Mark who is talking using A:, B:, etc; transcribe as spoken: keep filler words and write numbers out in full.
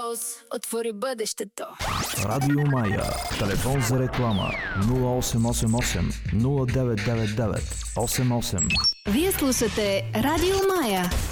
A: хаос отвори бъдещето.
B: Радио Мая. Телефон за реклама нула осем осем осем нула девет девет девет осем осем.
A: Вие слушате Радио Мая.